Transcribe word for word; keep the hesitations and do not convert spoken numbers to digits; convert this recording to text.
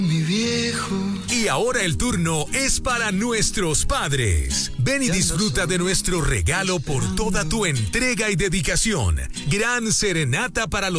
Mi viejo. Y ahora el turno es para nuestros padres. Ven y disfruta de nuestro regalo por toda tu entrega y dedicación. Gran serenata para los